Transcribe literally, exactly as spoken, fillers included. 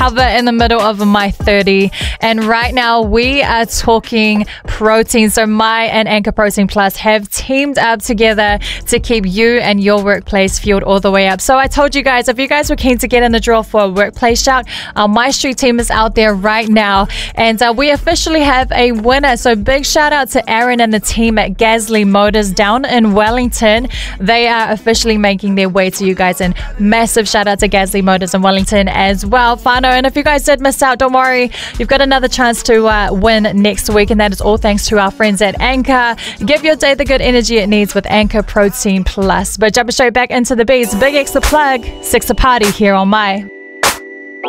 cover in the middle of my thirty, and right now we are talking protein. So My and Anchor Protein Plus have teamed up together to keep you and your workplace fueled all the way up. So I told you guys, if you guys were keen to get in the draw for a workplace shout, our My Street team is out there right now, and uh, we officially have a winner. So big shout out to Aaron and the team at Gasly Motors down in Wellington. They are officially making their way to you guys, and massive shout out to Gasly Motors in Wellington as well. Fano, and if you guys did miss out, don't worry, you've got another chance to uh, win next week, and that is all thanks to our friends at Anchor. Give your day the good energy it needs with Anchor Protein Plus. But jumping straight back into the beats, Big X the plug, six a party here on My.